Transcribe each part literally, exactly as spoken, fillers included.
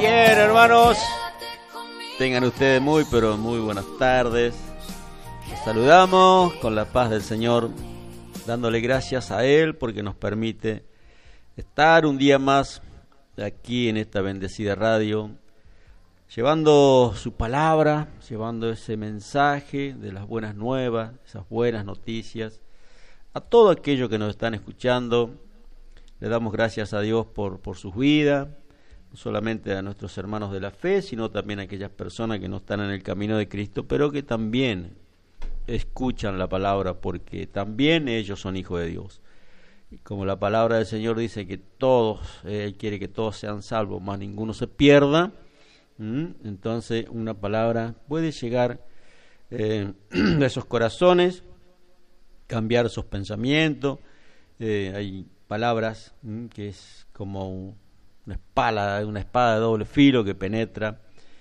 Bien, hermanos, tengan ustedes muy, pero muy buenas tardes. Los saludamos con la paz del Señor, dándole gracias a Él porque nos permite estar un día más aquí en esta bendecida radio, llevando su palabra, llevando ese mensaje de las buenas nuevas, esas buenas noticias, a todo aquello que nos están escuchando. Le damos gracias a Dios por, por sus vidas, no solamente a nuestros hermanos de la fe, sino también a aquellas personas que no están en el camino de Cristo, pero que también escuchan la palabra, porque también ellos son hijos de Dios. Y como la palabra del Señor dice que todos, eh, Él quiere que todos sean salvos, más ninguno se pierda, ¿Mm? entonces una palabra puede llegar eh, a esos corazones, cambiar esos pensamientos. Eh, hay palabras ¿m? que es como un, una espada, una espada de doble filo que penetra,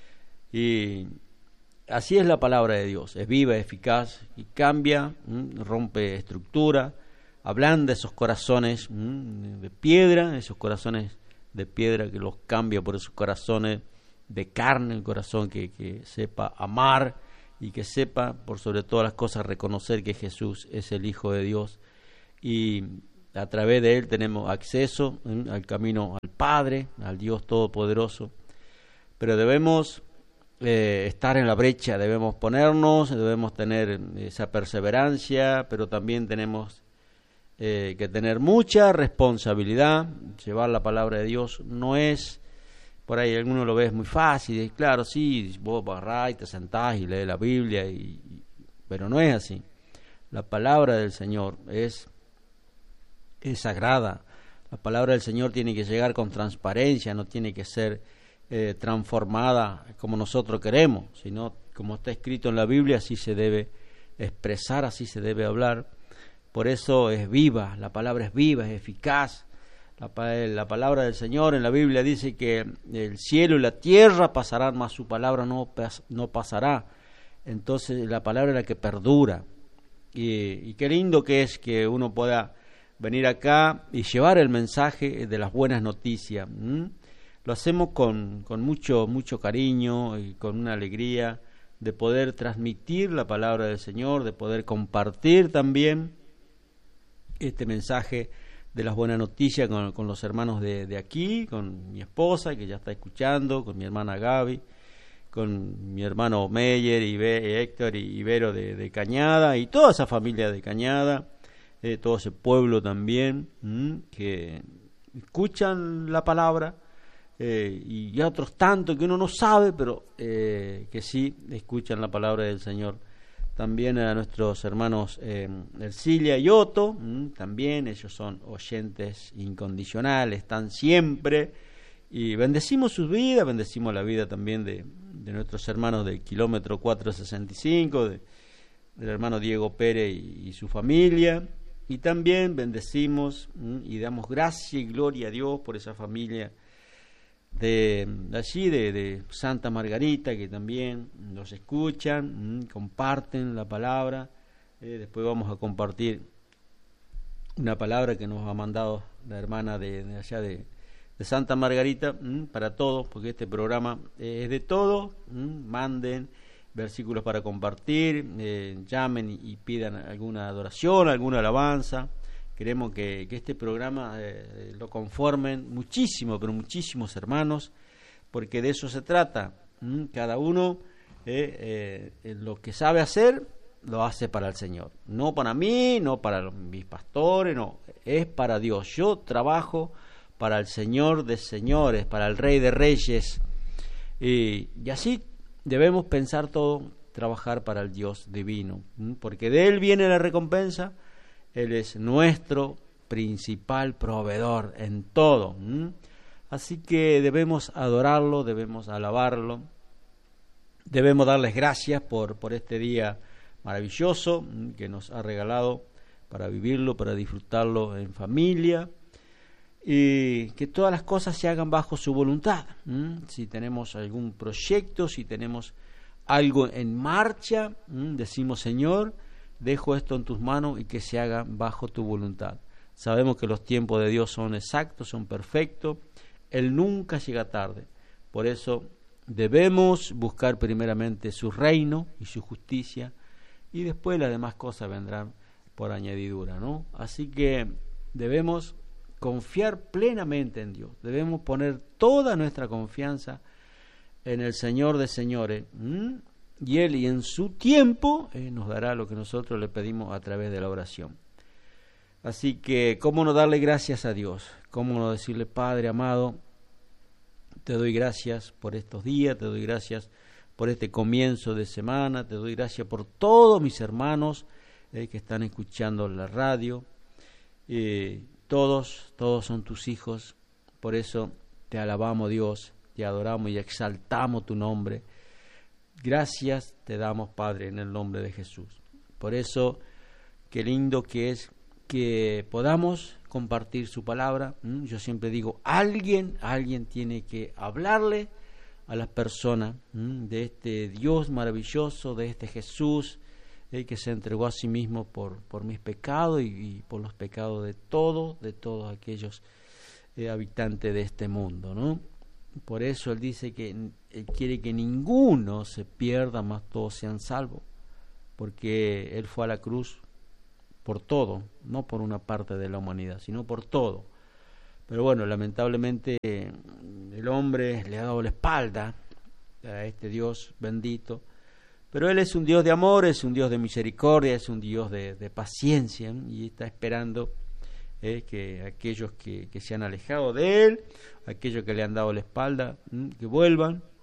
y así es la palabra de Dios, es viva, eficaz y cambia, ¿m? rompe estructura, ablanda esos corazones ¿m? de piedra, esos corazones de piedra que los cambia por esos corazones de carne, el corazón que, que sepa amar y que sepa por sobre todas las cosas reconocer que Jesús es el Hijo de Dios, y a través de Él tenemos acceso ¿eh? al camino al Padre, al Dios Todopoderoso. Pero debemos eh, estar en la brecha, debemos ponernos, debemos tener esa perseverancia, pero también tenemos eh, que tener mucha responsabilidad. Llevar la palabra de Dios no es, por ahí alguno lo ve muy fácil, y claro, sí, vos agarrás y te sentás y lees la Biblia, y, y, pero no es así. La palabra del Señor es es sagrada. La palabra del Señor tiene que llegar con transparencia, no tiene que ser eh, transformada como nosotros queremos, sino como está escrito en la Biblia, así se debe expresar, así se debe hablar. Por eso es viva, la palabra es viva, es eficaz. La, la palabra del Señor en la Biblia dice que el cielo y la tierra pasarán, mas su palabra no, no pasará. Entonces la palabra es la que perdura. Y, y qué lindo que es que uno pueda venir acá y llevar el mensaje de las buenas noticias. ¿Mm? Lo hacemos con, con mucho, mucho cariño y con una alegría de poder transmitir la palabra del Señor, de poder compartir también este mensaje de las buenas noticias con, con los hermanos de, de aquí, con mi esposa que ya está escuchando, con mi hermana Gaby, con mi hermano Meyer y Héctor y Ibero de, de Cañada, y toda esa familia de Cañada, Eh, todo ese pueblo también ¿m? que escuchan la palabra, eh, y otros tantos que uno no sabe, pero eh, que sí escuchan la palabra del Señor. También a nuestros hermanos eh, Ercilia y Otto, ¿m? también ellos son oyentes incondicionales, están siempre, y bendecimos sus vidas, bendecimos la vida también de, de nuestros hermanos del kilómetro cuatrocientos sesenta y cinco, de, del hermano Diego Pérez y, y su familia. Y también bendecimos ¿m? y damos gracia y gloria a Dios por esa familia de, de allí, de, de Santa Margarita, que también nos escuchan, ¿m? comparten la palabra. Eh, después vamos a compartir una palabra que nos ha mandado la hermana de, de allá de, de Santa Margarita, ¿m? para todos, porque este programa es de todos. ¿m? Manden versículos para compartir, eh, llamen y, y pidan alguna adoración, alguna alabanza. Queremos que, que este programa eh, lo conformen muchísimo, pero muchísimos hermanos, porque de eso se trata. ¿Mm? Cada uno eh, eh, lo que sabe hacer, lo hace para el Señor. No para mí, no para los, mis pastores, no, es para Dios. Yo trabajo para el Señor de señores, para el Rey de reyes, y, y así debemos pensar todo, trabajar para el Dios divino, porque de Él viene la recompensa. Él es nuestro principal proveedor en todo. Así que debemos adorarlo, debemos alabarlo, debemos darles gracias por, por este día maravilloso que nos ha regalado para vivirlo, para disfrutarlo en familia, y que todas las cosas se hagan bajo su voluntad. ¿Mm? Si tenemos algún proyecto, si tenemos algo en marcha, ¿mm? decimos: Señor, dejo esto en tus manos y que se haga bajo tu voluntad. Sabemos que los tiempos de Dios son exactos, son perfectos. Él nunca llega tarde. Por eso debemos buscar primeramente su reino y su justicia, y después las demás cosas vendrán por añadidura, ¿no? Así que debemos confiar plenamente en Dios, debemos poner toda nuestra confianza en el Señor de señores, ¿m? y Él, y en su tiempo, eh, nos dará lo que nosotros le pedimos a través de la oración. Así que, ¿cómo no darle gracias a Dios? ¿Cómo no decirle, Padre amado, te doy gracias por estos días, te doy gracias por este comienzo de semana, te doy gracias por todos mis hermanos eh, que están escuchando la radio, eh, todos, todos son tus hijos, por eso te alabamos, Dios, te adoramos y exaltamos tu nombre. Gracias te damos, Padre, en el nombre de Jesús. Por eso, qué lindo que es que podamos compartir su palabra. Yo siempre digo, alguien, alguien tiene que hablarle a las personas de este Dios maravilloso, de este Jesús, eh, que se entregó a sí mismo por, por mis pecados y, y por los pecados de todos, de todos aquellos eh, habitantes de este mundo, ¿no? Por eso Él dice que Él quiere que ninguno se pierda, más todos sean salvos, porque Él fue a la cruz por todo, no por una parte de la humanidad, sino por todo. Pero bueno, lamentablemente el hombre le ha dado la espalda a este Dios bendito, pero Él es un Dios de amor, es un Dios de misericordia, es un Dios de, de paciencia, ¿eh? Y está esperando eh, que aquellos que, que se han alejado de Él, aquellos que le han dado la espalda, ¿eh? que vuelvan